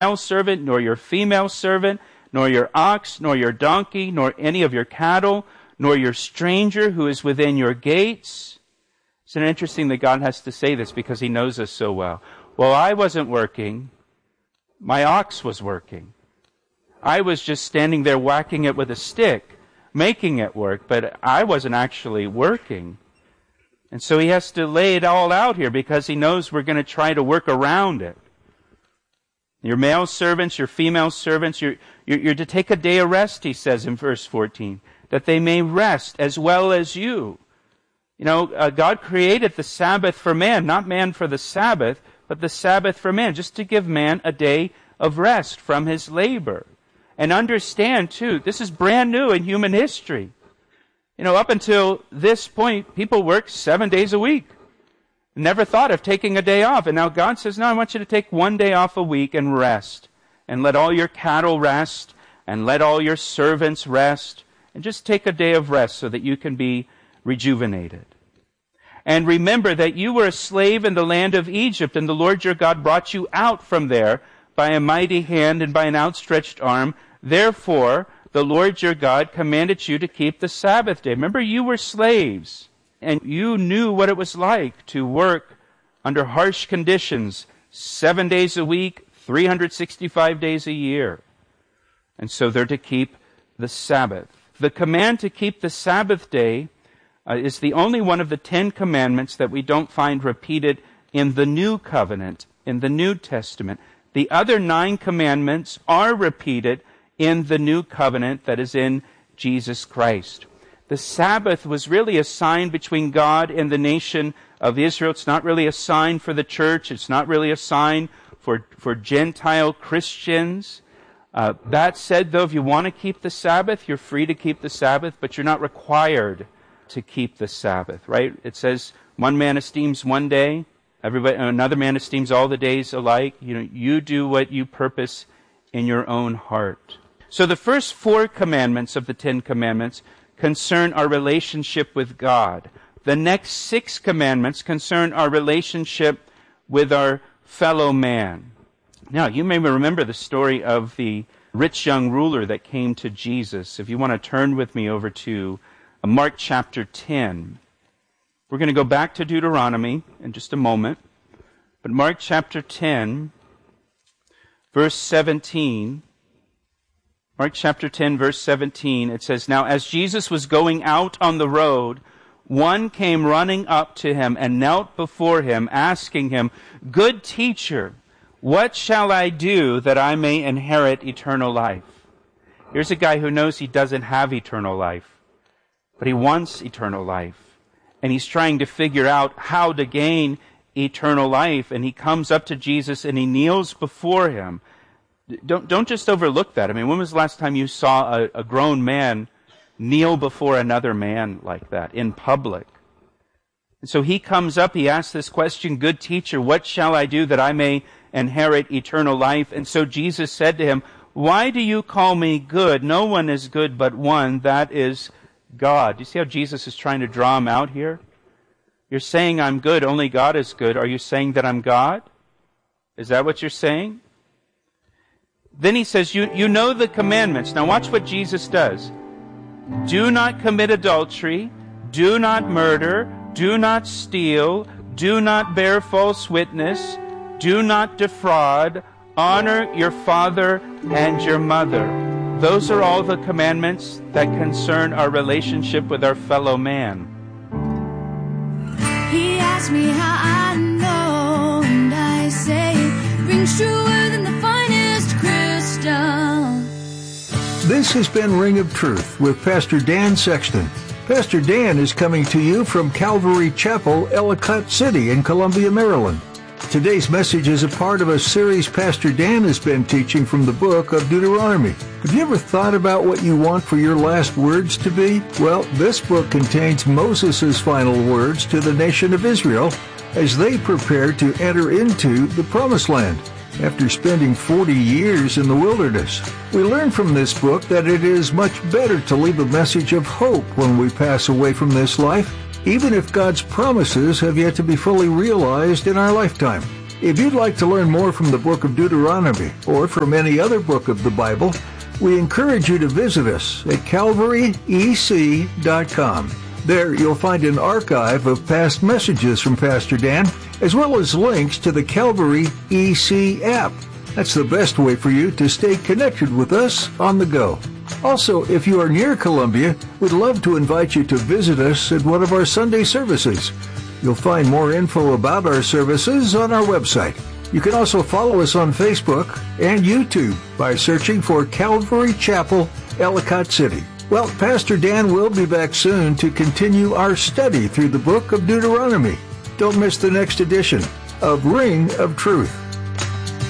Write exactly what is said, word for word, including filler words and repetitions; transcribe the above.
male servant, nor your female servant, nor your ox, nor your donkey, nor any of your cattle, nor your stranger who is within your gates. Isn't it interesting that God has to say this because he knows us so well? Well, I wasn't working. My ox was working. I was just standing there whacking it with a stick, making it work, but I wasn't actually working. And so he has to lay it all out here because he knows we're going to try to work around it. Your male servants, your female servants, you're, you're, you're to take a day of rest, he says in verse fourteen, that they may rest as well as you. You know, uh, God created the Sabbath for man, not man for the Sabbath, but the Sabbath for man, just to give man a day of rest from his labor. And understand, too, this is brand new in human history. You know, up until this point, people worked seven days a week. Never thought of taking a day off. And now God says, no, I want you to take one day off a week and rest. And let all your cattle rest. And let all your servants rest. And just take a day of rest so that you can be rejuvenated. And remember that you were a slave in the land of Egypt, and the Lord your God brought you out from there by a mighty hand and by an outstretched arm. Therefore, the Lord your God commanded you to keep the Sabbath day. Remember, you were slaves, and you knew what it was like to work under harsh conditions, seven days a week, three hundred sixty-five days a year. And so they're to keep the Sabbath. The command to keep the Sabbath day uh, is the only one of the Ten Commandments that we don't find repeated in the New Covenant, in the New Testament. The other nine commandments are repeated in the New Covenant that is in Jesus Christ. The Sabbath was really a sign between God and the nation of Israel. It's not really a sign for the church. It's not really a sign for, for Gentile Christians. Uh, that said, though, if you want to keep the Sabbath, you're free to keep the Sabbath, but you're not required to keep the Sabbath, right? It says one man esteems one day, everybody, another man esteems all the days alike. You know, you do what you purpose in your own heart. So the first four commandments of the Ten Commandments concern our relationship with God. The next six commandments concern our relationship with our fellow man. Now, you may remember the story of the rich young ruler that came to Jesus. If you want to turn with me over to Mark chapter ten. We're going to go back to Deuteronomy in just a moment. But Mark chapter ten, verse seventeen. Mark chapter ten, verse seventeen, it says, Now as Jesus was going out on the road, one came running up to him and knelt before him, asking him, Good teacher, what shall I do that I may inherit eternal life? Here's a guy who knows he doesn't have eternal life, but he wants eternal life. And he's trying to figure out how to gain eternal life. And he comes up to Jesus and he kneels before him. Don't, don't just overlook that. I mean, when was the last time you saw a, a grown man kneel before another man like that in public? And so he comes up, he asks this question, Good teacher, what shall I do that I may inherit eternal life? And so Jesus said to him, Why do you call me good? No one is good but one, that is God. Do you see how Jesus is trying to draw him out here? You're saying I'm good, only God is good. Are you saying that I'm God? Is that what you're saying? Then he says, you, you know the commandments. Now watch what Jesus does. Do not commit adultery. Do not murder. Do not steal. Do not bear false witness. Do not defraud. Honor your father and your mother. Those are all the commandments that concern our relationship with our fellow man. He asked me how I know, and I say it rings truer than the finest crystal. This has been Ring of Truth with Pastor Dan Sexton. Pastor Dan is coming to you from Calvary Chapel, Ellicott City in Columbia, Maryland. Today's message is a part of a series Pastor Dan has been teaching from the book of Deuteronomy. Have you ever thought about what you want for your last words to be? Well, this book contains Moses' final words to the nation of Israel as they prepare to enter into the Promised Land after spending forty years in the wilderness. We learn from this book that it is much better to leave a message of hope when we pass away from this life, even if God's promises have yet to be fully realized in our lifetime. If you'd like to learn more from the book of Deuteronomy or from any other book of the Bible, we encourage you to visit us at calvary e c dot com. There you'll find an archive of past messages from Pastor Dan, as well as links to the Calvary E C app. That's the best way for you to stay connected with us on the go. Also, if you are near Columbia, we'd love to invite you to visit us at one of our Sunday services. You'll find more info about our services on our website. You can also follow us on Facebook and YouTube by searching for Calvary Chapel, Ellicott City. Well, Pastor Dan will be back soon to continue our study through the book of Deuteronomy. Don't miss the next edition of Ring of Truth.